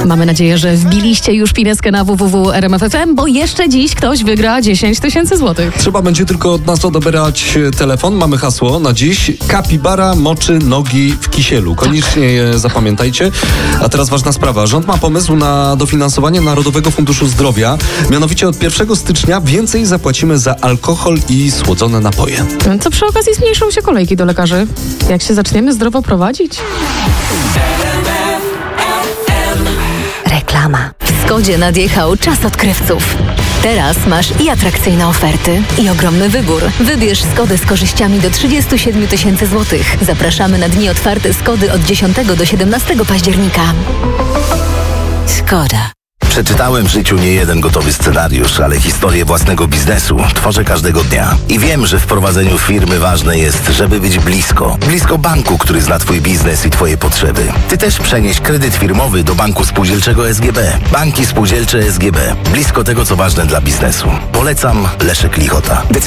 Mamy nadzieję, że wbiliście już pineskę na www.rmf.fm, bo jeszcze dziś ktoś wygra 10 000 złotych. Trzeba będzie tylko od nas odebrać telefon. Mamy hasło na dziś. Kapibara moczy nogi w kisielu. Koniecznie je zapamiętajcie. A teraz ważna sprawa. Rząd ma pomysł na dofinansowanie Narodowego Funduszu Zdrowia. Mianowicie od 1 stycznia więcej zapłacimy za alkohol i słodzone napoje. Co przy okazji zmniejszą się kolejki do lekarzy. Jak się zaczniemy zdrowo prowadzić? Reklama. W Skodzie nadjechał czas odkrywców. Teraz masz i atrakcyjne oferty, i ogromny wybór. Wybierz Skodę z korzyściami do 37 000 złotych. Zapraszamy na dni otwarte Skody od 10 do 17 października. Skoda. Przeczytałem w życiu nie jeden gotowy scenariusz, ale historię własnego biznesu tworzę każdego dnia. I wiem, że w prowadzeniu firmy ważne jest, żeby być blisko. Blisko banku, który zna Twój biznes i Twoje potrzeby. Ty też przenieś kredyt firmowy do Banku Spółdzielczego SGB. Banki Spółdzielcze SGB. Blisko tego, co ważne dla biznesu. Polecam Leszek Lichota.